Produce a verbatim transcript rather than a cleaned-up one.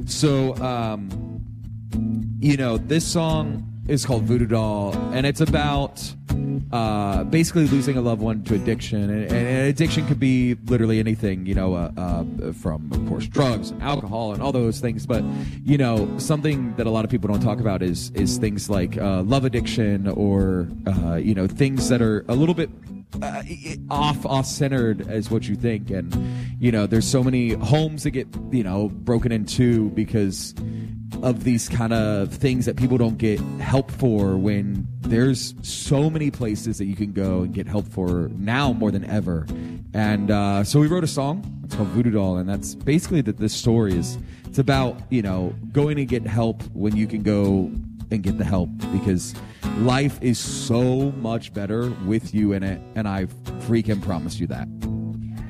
So, um, you know, this song is called Voodoo Doll, and it's about uh, basically losing a loved one to addiction. And, and addiction could be literally anything, you know, uh, uh, from, of course, drugs and alcohol and all those things. But, you know, something that a lot of people don't talk about is is things like uh, love addiction or, uh, you know, things that are a little bit Uh, off off centered as what you think. And you know, there's so many homes that get, you know, broken into because of these kind of things that people don't get help for, when there's so many places that you can go and get help for now more than ever. And uh, so we wrote a song. It's called Voodoo Doll, and that's basically that this story is. It's about, you know, going to get help when you can go and get the help, because life is so much better with you in it, and I freaking promise you that.